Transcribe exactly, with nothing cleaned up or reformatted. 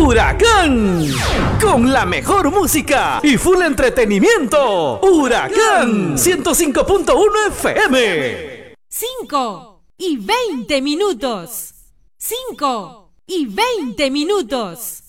Huracán, con la mejor música y full entretenimiento. Huracán ciento cinco punto uno F M. cinco y veinte minutos. cinco y veinte minutos.